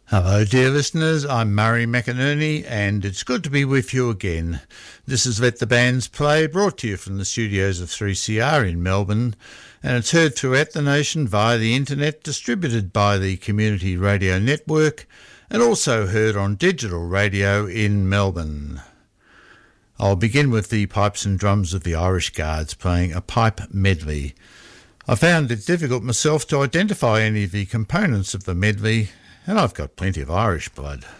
Hello dear listeners, I'm Murray McInerney and it's good to be with you again. This is Let the Bands Play, brought to you from the studios of 3CR in Melbourne, and it's heard throughout the nation via the internet, distributed by the Community Radio Network, and also heard on digital radio in Melbourne. I'll begin with the pipes and drums of the Irish Guards playing a pipe medley. I found it difficult myself to identify any of the components of the medley, and I've got plenty of Irish blood.